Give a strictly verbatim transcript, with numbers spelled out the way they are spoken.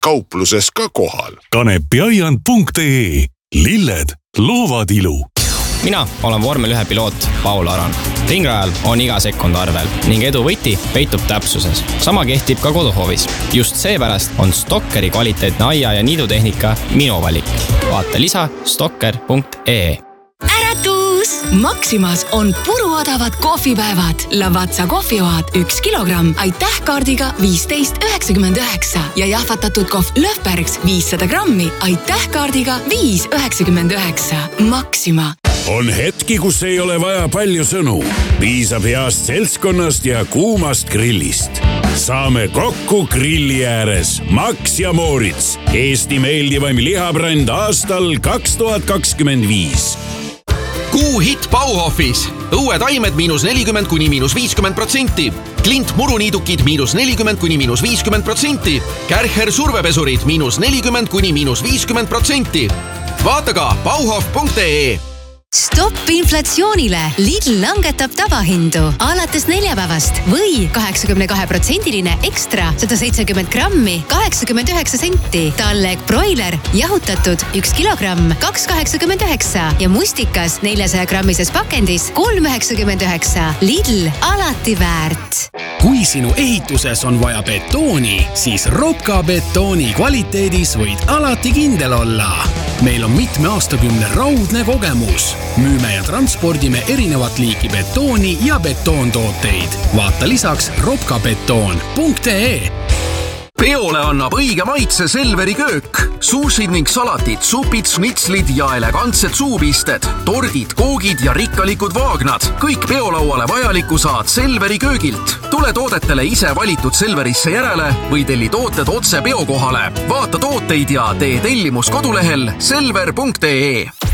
kaupluses ka kohal. kanepiaiand punkt ee. Lilled loovad ilu. Mina olen vormel ühe piloot Paul Aran. Ringrajal on iga sekund arvel ning edu võti peitub täpsuses. Sama kehtib ka koduhoovis. Just seepärast on Stokkeri kvaliteetne aia- ja niidutehnika minu valik. Vaata lisa stokker punkt ee. Äratus! Maximas on puruodavad kohvipäevad. Lavazza kohvioad üks kilogramm aitäh kaardiga viisteist üheksakümmend üheksa ja jahvatatud kohv Löfbergs viissada grammi aitäh kaardiga viis üheksakümmend üheksa. Maxima. On hetki, kus ei ole vaja palju sõnu. Piisab heast seltskonnast ja kuumast grillist. Saame kokku grilli ääres. Max ja Moritz. Eesti meeldivaim lihabränd aastal kaks tuhat kakskümmend viis. Kuu hit Bauhofis. Õue taimed miinus nelikümmend kuni miinus viiskümmend protsenti. Klint muruniidukid miinus nelikümmend kuni miinus viiskümmend protsenti. Kärcher survepesurid miinus nelikümmend kuni miinus viiskümmend protsenti. Vaata ka bauhof punkt ee. Stopp inflatsioonile! Lidl langetab tavahindu alates neljapäevast või kaheksakümne kahe protsendiline ekstra sada seitsekümmend grammi kaheksakümmend üheksa senti. Talleg broiler jahutatud üks kilogramm kaks kaheksakümmend üheksa ja mustikas neljasaja grammises pakendis kolm üheksakümmend üheksa. Lidl alati väärt. Kui sinu ehituses on vaja betooni, siis Ropka betooni kvaliteedis võid alati kindel olla. Meil on mitme aastakümne raudne kogemus. Müüme ja transpordime erinevat liiki betooni ja betoontooteid. Vaata lisaks ropka betoon punkt ee. Peole annab õige maitse Selveri köök. Suusid ning salatid, supid, snitslid ja elegantsed suupisted, tordid, koogid ja rikkalikud vaagnad. Kõik peolauale vajaliku saad Selveri köögilt. Tule toodetele ise valitud Selverisse järele või telli tooted otse peokohale. Vaata tooteid ja tee tellimus kodulehel selver punkt ee.